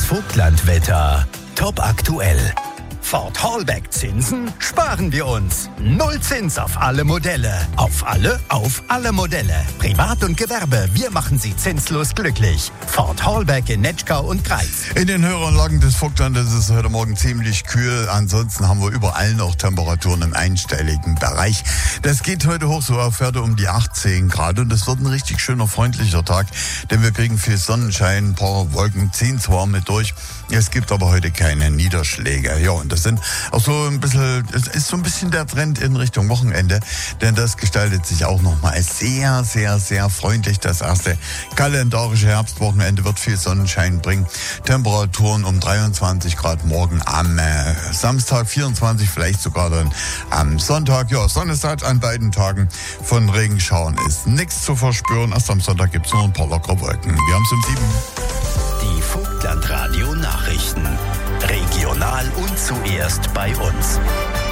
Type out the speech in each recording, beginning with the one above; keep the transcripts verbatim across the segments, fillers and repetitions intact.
Vogtlandwetter. Top aktuell. Ford Hallback Zinsen sparen wir uns. Null Zins auf alle Modelle. Auf alle, auf alle Modelle. Privat und Gewerbe, wir machen Sie zinslos glücklich. Ford Hallback in Netschkau und Greiz. In den höheren Lagen des Vogtlandes ist es heute Morgen ziemlich kühl. Ansonsten haben wir überall noch Temperaturen im einstelligen Bereich. Das geht heute hoch, so auf Werte um die achtzehn Grad. Und es wird ein richtig schöner, freundlicher Tag, denn wir kriegen viel Sonnenschein, ein paar Wolken ziehen zwar mit durch. Es gibt aber heute keine Niederschläge. Ja, und das sind auch so ein bisschen, es ist so ein bisschen der Trend in Richtung Wochenende, denn das gestaltet sich auch nochmal als sehr, sehr, sehr freundlich. Das erste kalendarische Herbstwochenende wird viel Sonnenschein bringen. Temperaturen um dreiundzwanzig Grad morgen am äh, Samstag, vierundzwanzig vielleicht sogar dann am Sonntag. Ja, Sonnenstart an beiden Tagen. Von Regenschauern ist nichts zu verspüren. Erst am Sonntag gibt es nur ein paar lockere Wolken. Wir haben es um sieben. Die Vogtlandradio Nachrichten. Regional und zuerst bei uns.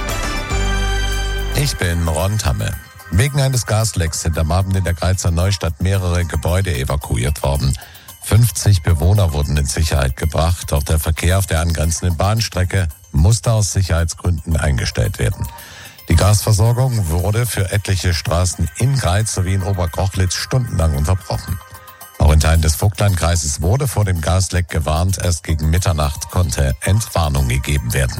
Ich bin Ron Tamme. Wegen eines Gaslecks sind am Abend in der Greizer Neustadt mehrere Gebäude evakuiert worden. fünfzig Bewohner wurden in Sicherheit gebracht. Auch der Verkehr auf der angrenzenden Bahnstrecke musste aus Sicherheitsgründen eingestellt werden. Die Gasversorgung wurde für etliche Straßen in Greiz sowie in Oberkrochlitz stundenlang unterbrochen. Auch in Teilen des Vogtlandkreises wurde vor dem Gasleck gewarnt. Erst gegen Mitternacht konnte Entwarnung gegeben werden.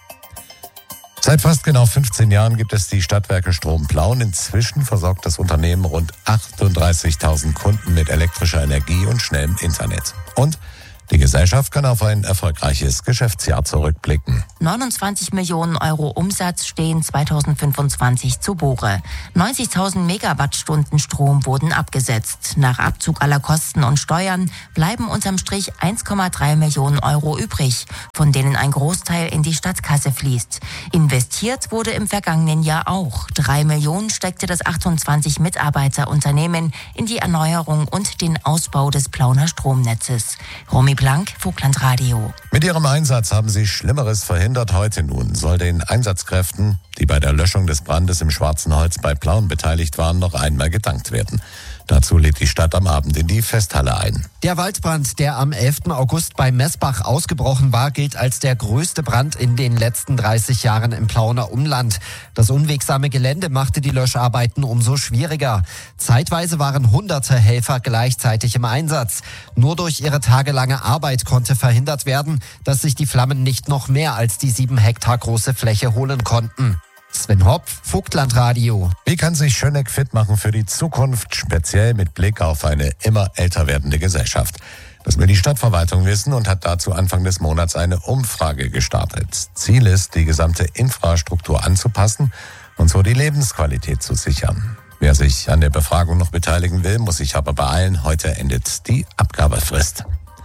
Seit fast genau fünfzehn Jahren gibt es die Stadtwerke Strom Plauen. Inzwischen versorgt das Unternehmen rund achtunddreißigtausend Kunden mit elektrischer Energie und schnellem Internet. Und die Gesellschaft kann auf ein erfolgreiches Geschäftsjahr zurückblicken. neunundzwanzig Millionen Euro Umsatz stehen zweitausendfünfundzwanzig zu Buche. neunzigtausend Megawattstunden Strom wurden abgesetzt. Nach Abzug aller Kosten und Steuern bleiben unterm Strich eins Komma drei Millionen Euro übrig, von denen ein Großteil in die Stadtkasse fließt. Investiert wurde im vergangenen Jahr auch. Drei Millionen steckte das achtundzwanzig Mitarbeiterunternehmen in die Erneuerung und den Ausbau des Plauner Stromnetzes. Romy Blank, Vogtlandradio. Mit ihrem Einsatz haben sie Schlimmeres verhindert. Heute nun soll den Einsatzkräften, die bei der Löschung des Brandes im Schwarzen Holz bei Plauen beteiligt waren, noch einmal gedankt werden. Dazu lädt die Stadt am Abend in die Festhalle ein. Der Waldbrand, der am elften August bei Messbach ausgebrochen war, gilt als der größte Brand in den letzten dreißig Jahren im Plauner Umland. Das unwegsame Gelände machte die Löscharbeiten umso schwieriger. Zeitweise waren hunderte Helfer gleichzeitig im Einsatz. Nur durch ihre tagelange Arbeit konnte verhindert werden, dass sich die Flammen nicht noch mehr als die sieben Hektar große Fläche holen konnten. Sven Hopf, Vogtlandradio. Wie kann sich Schöneck fit machen für die Zukunft, speziell mit Blick auf eine immer älter werdende Gesellschaft? Das will die Stadtverwaltung wissen und hat dazu Anfang des Monats eine Umfrage gestartet. Ziel ist, die gesamte Infrastruktur anzupassen und so die Lebensqualität zu sichern. Wer sich an der Befragung noch beteiligen will, muss sich aber beeilen. Heute endet die Abgabefrist.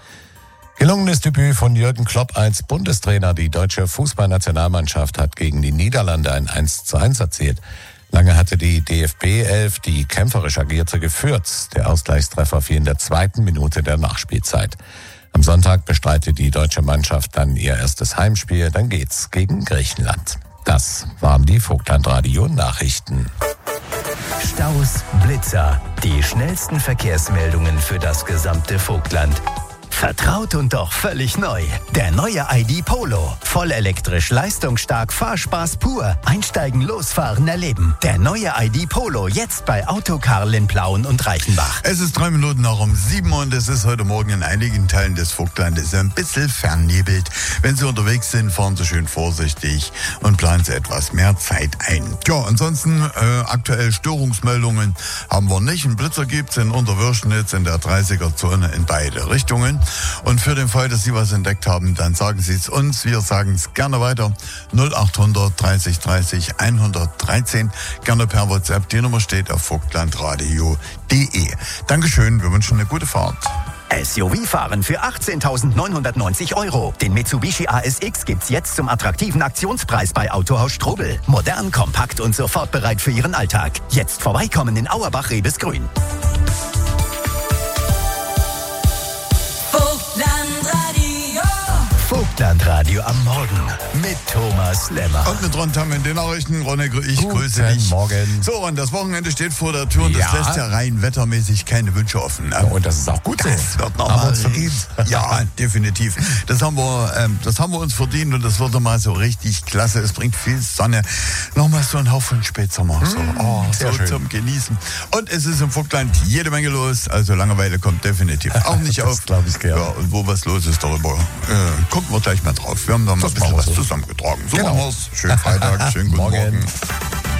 Gelungenes Debüt von Jürgen Klopp als Bundestrainer. Die deutsche Fußballnationalmannschaft hat gegen die Niederlande ein eins zu eins erzielt. Lange hatte die D F B-Elf, die kämpferisch agierte, geführt. Der Ausgleichstreffer fiel in der zweiten Minute der Nachspielzeit. Am Sonntag bestreitet die deutsche Mannschaft dann ihr erstes Heimspiel. Dann geht's gegen Griechenland. Das waren die Vogtlandradio-Nachrichten. Staus, Blitzer, die schnellsten Verkehrsmeldungen für das gesamte Vogtland. Vertraut und doch völlig neu. Der neue I D Polo. Vollelektrisch, leistungsstark, Fahrspaß pur. Einsteigen, losfahren, erleben. Der neue I D Polo jetzt bei Autokarl in Plauen und Reichenbach. Es ist drei Minuten nach um sieben und es ist heute Morgen in einigen Teilen des Vogtlandes ein bisschen vernebelt. Wenn Sie unterwegs sind, fahren Sie schön vorsichtig und planen Sie etwas mehr Zeit ein. Ja, ansonsten äh, aktuell Störungsmeldungen haben wir nicht. Ein Blitzer gibt es in Unterwürschnitz in der dreißiger-Zone in beide Richtungen. Und für den Fall, dass Sie was entdeckt haben, dann sagen Sie es uns. Wir sagen es gerne weiter. null achthundert dreißig dreißig hundertdreizehn. Gerne per WhatsApp. Die Nummer steht auf vogtlandradio punkt de. Dankeschön. Wir wünschen eine gute Fahrt. S U V-Fahren für achtzehntausendneunhundertneunzig Euro. Den Mitsubishi A S X gibt's jetzt zum attraktiven Aktionspreis bei Autohaus Strobel. Modern, kompakt und sofort bereit für Ihren Alltag. Jetzt vorbeikommen in Auerbach-Rebesgrün. Vogtlandradio am Morgen mit Thomas Lemmer. Und mit Ron Tam in den Nachrichten. Ronne, ich Guten grüße dich. Morgen. So, und das Wochenende steht vor der Tür und das Ja. lässt ja rein wettermäßig keine Wünsche offen. Ne? Und das ist auch gut so. Das wird noch Haben mal wir uns verdient. Ja, definitiv. Das haben wir, ähm, das haben wir uns verdient und das wird mal so richtig klasse. Es bringt viel Sonne. Nochmal so ein Hauch von Spätsommer. So, oh, sehr so schön. zum Genießen. Und es ist im Vogtland jede Menge los. Also Langeweile kommt definitiv auch nicht Das auf. glaub ich gern. Ja, und wo was los ist darüber, äh, gucken wir gleich mal drauf. Wir haben da mal Das ein bisschen machen wir was so. zusammengetragen. So Genau. machen wir's. Schönen Freitag, schönen guten Morgen. Morgen.